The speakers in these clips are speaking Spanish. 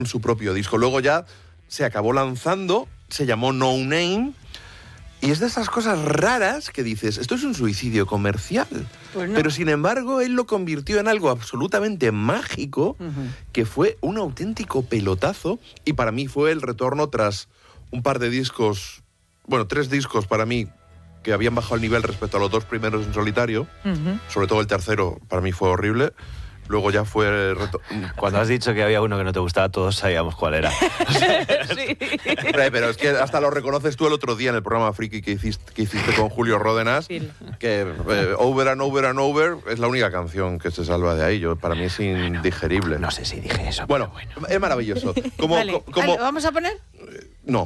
su propio disco. Luego ya se acabó lanzando, se llamó No Name, y es de esas cosas raras que dices, esto es un suicidio comercial. Pues no. Pero sin embargo, él lo convirtió en algo absolutamente mágico, que fue un auténtico pelotazo, y para mí fue el retorno tras un par de discos, bueno, 3 discos para mí, que habían bajado el nivel respecto a los 2 primeros en solitario. Sobre todo el tercero para mí fue horrible. Luego ya fue... Cuando has dicho que había uno que no te gustaba, todos sabíamos cuál era. Sí. Hombre, pero es que hasta lo reconoces tú el otro día en el programa Friki que hiciste con Julio Ródenas, Sí. que Over and Over and Over es la única canción que se salva de ahí. Para mí es indigerible. No sé si dije eso. Bueno, es maravilloso. Vale. ¿Lo vamos a poner? No.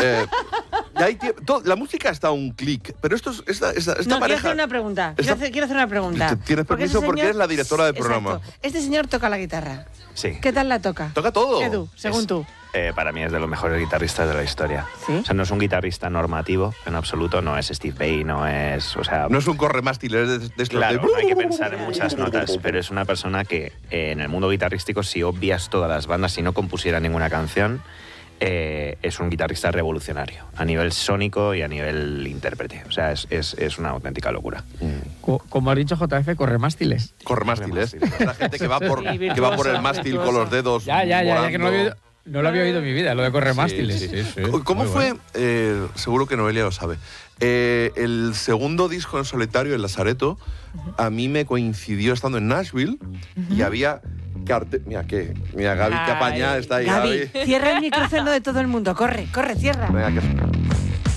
La música está a un clic, pero esta No, pareja... quiero hacer una pregunta. Quiero hacer una pregunta. ¿Tienes permiso? Porque eres la directora del programa. Exacto. Este señor toca la guitarra. Sí. ¿Qué tal la toca? Toca todo. Edu, según tú. Para mí es de los mejores guitarristas de la historia. ¿Sí? O sea, no es un guitarrista normativo, en absoluto. No es Steve Vai, no es... O sea, No es un corremástil, es de estos claro, de... no hay que pensar en muchas notas, pero es una persona que en el mundo guitarrístico, si obvias todas las bandas, si no compusiera ninguna canción, es un guitarrista revolucionario, a nivel sónico y a nivel intérprete. O sea, es una auténtica locura. Como ha dicho JF, corremástiles. Corremástiles. La gente que va por el mástil virtuoso. con los dedos Ya, que volando. no lo había oído en mi vida, lo de corremástiles. Sí. ¿Cómo Muy fue? bueno. Seguro que Noelia lo sabe. El segundo disco en solitario, El Lazareto, a mí me coincidió estando en Nashville y había Mira, Gaby, que apañada está ahí, Gaby, Gaby. cierra el micrófono de todo el mundo. Corre, cierra. Venga,